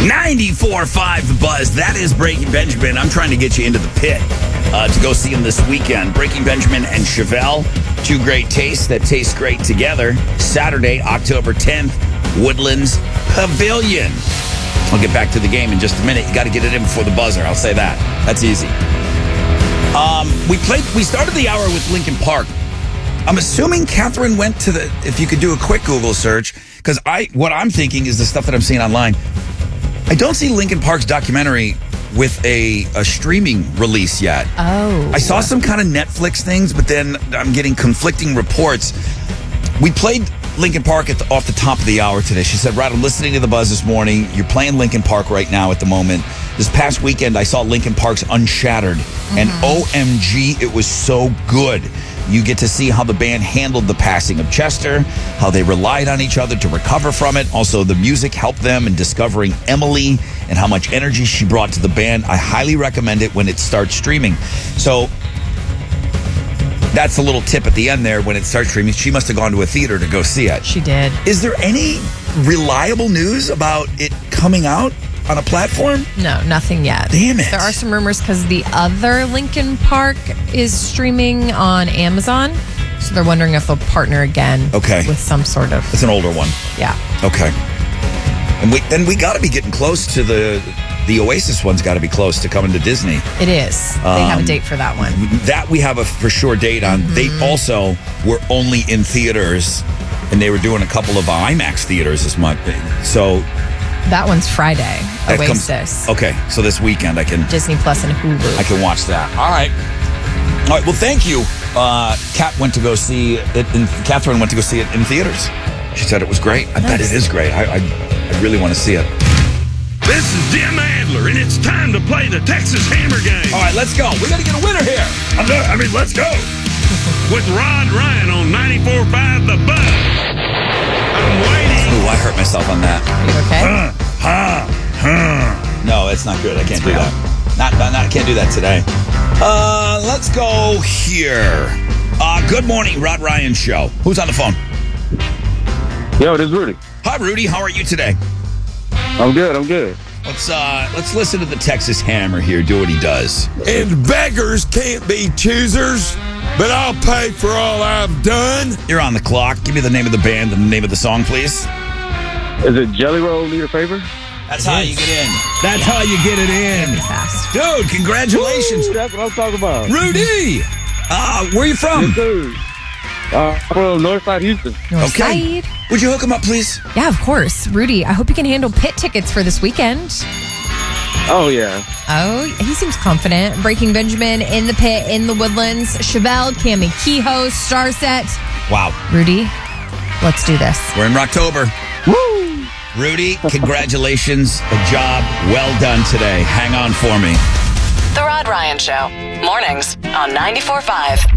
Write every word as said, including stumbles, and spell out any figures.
ninety-four point five The Buzz. That is Breaking Benjamin. I'm trying to get you into the pit uh, to go see him this weekend. Breaking Benjamin and Chevelle, two great tastes that taste great together. Saturday, October tenth, Woodlands Pavilion. I'll get back to the game in just a minute. You got to get it in before the buzzer. I'll say that. That's easy. Um, we played. We started the hour with Linkin Park. I'm assuming Catherine went to the. If you could do a quick Google search, because I what I'm thinking is the stuff that I'm seeing online. I don't see Linkin Park's documentary with a, a streaming release yet. Oh. I saw some kind of Netflix things, but then I'm getting conflicting reports. We played Linkin Park at the, off the top of the hour today. She said, Rod, I'm listening to the Buzz this morning. You're playing Linkin Park right now at the moment. This past weekend, I saw Linkin Park's Unshattered, mm-hmm. and O M G, it was so good. You get to see how the band handled the passing of Chester, how they relied on each other to recover from it. Also, the music helped them in discovering Emily and how much energy she brought to the band. I highly recommend it when it starts streaming. So that's a little tip at the end there. When it starts streaming, she must have gone to a theater to go see it. She did. Is there any reliable news about it coming out on a platform? No, nothing yet. Damn it. There are some rumors because the other Linkin Park is streaming on Amazon. So they're wondering if they'll partner again okay. with some sort of... It's an older one. Yeah. Okay. And we then we got to be getting close to the... The Oasis one's got to be close to coming to Disney. It is. They um, have a date for that one. That we have a for sure date on. Mm-hmm. They also were only in theaters, and they were doing a couple of IMAX theaters this month. So... That one's Friday. Oasis. Comes, okay, so this weekend I can... Disney Plus and Hulu. I can watch that. All right. All right, well, thank you. Uh, Kat went to go see it, in, Catherine went to go see it in theaters. She said it was great. I nice. bet it is great. I, I, I really want to see it. This is Jim Adler, and it's time to play the Texas Hammer game. All right, let's go. We got to get a winner here. I'm done. I mean, let's go. With Rod Ryan on ninety-four point five The Buzz. I'm waiting. Ooh, I hurt myself on that. Are you okay? Huh, huh, huh. No, it's not good. I can't it's do real. that. Not, not, not, I can't do that today. Uh, let's go here. Uh, good morning, Rod Ryan Show. Who's on the phone? Yo, this is Rudy. Hi, Rudy. How are you today? I'm good. I'm good. Let's uh, let's listen to the Texas Hammer here. Do what he does. And beggars can't be choosers, but I'll pay for all I've done. You're on the clock. Give me the name of the band and the name of the song, please. Is it Jelly Roll Need a Favor? That's how you get in. That's how you get it in. Fast. Dude, congratulations. Woo, that's what I'm talking about. Rudy, uh, where are you from? Yes, dude. Uh, from Northside Houston. Okay. Northside. Would you hook him up, please? Yeah, of course. Rudy, I hope you can handle pit tickets for this weekend. Oh, yeah. Oh, he seems confident. Breaking Benjamin in the pit, in the Woodlands. Chevelle, Cami Kehoe, Star Set. Wow. Rudy, let's do this. We're in Rocktober. Woo! Rudy, congratulations. A job well done today. Hang on for me. The Rod Ryan Show. Mornings on ninety-four point five.